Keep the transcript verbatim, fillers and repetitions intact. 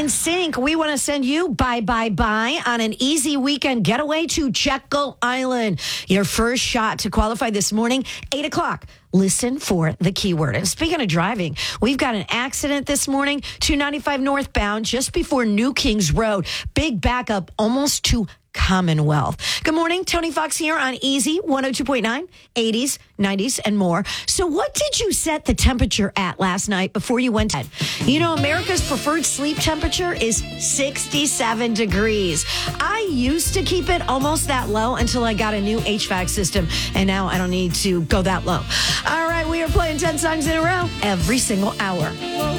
In sync, we want to send you bye, bye, bye on an easy weekend getaway to Jekyll Island. Your first shot to qualify this morning, eight o'clock. Listen for the keyword. And speaking of driving, we've got an accident this morning, two ninety-five northbound, just before New Kings Road. Big backup almost to Commonwealth. Good morning. Tony Fox here on Easy one oh two point nine, eighties, nineties, and more. So what did you set the temperature at last night before you went to bed? You know, America's preferred sleep temperature is sixty-seven degrees. I used to keep it almost that low until I got a new H V A C system, and now I don't need to go that low. All right, we are playing ten songs in a row every single hour.